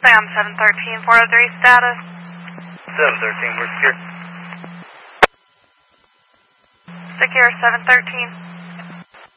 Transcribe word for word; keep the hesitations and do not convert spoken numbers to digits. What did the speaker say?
Sam seven thirteen, four oh three status. seven thirteen, we're secure. Secure seven thirteen.